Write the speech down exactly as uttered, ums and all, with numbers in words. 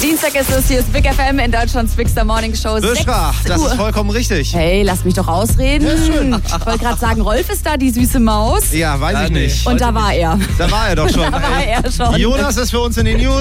Dienstag ist es, hier ist Big F M in Deutschlands Big Star Morning Show. Buschra, das ist vollkommen richtig. Hey, lass mich doch ausreden. Ja, schön. Ich wollte gerade sagen, Rolf ist da, die süße Maus. Ja, weiß Ja, ich nee. nicht. Und da war er. Da war er doch schon. Da war ey. er schon. Jonas ist für uns in den News.